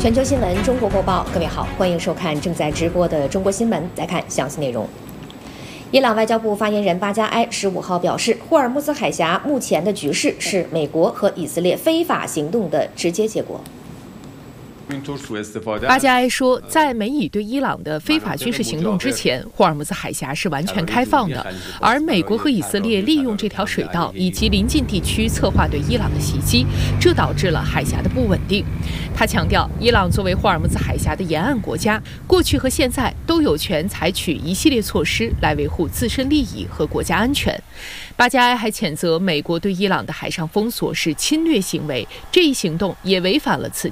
全球新闻中国播报，各位好，欢迎收看正在直播的中国新闻。来看详细内容。伊朗外交部发言人巴加埃15号表示，霍尔木兹海峡目前的局势是美国和以色列非法行动的直接结果。 巴加埃说，在美以对伊朗的非法军事行动之前，霍尔木兹海峡是完全开放的，而美国和以色列利用这条水道以及邻近地区策划对伊朗的袭击，这导致了海峡的不稳定。他强调，伊朗作为霍尔木兹海峡的沿岸国家，过去和现在都有权采取一系列措施来维护自身利益和国家安全。巴加埃还谴责美国对伊朗的海上封锁是侵略行为，这一行动也违反了此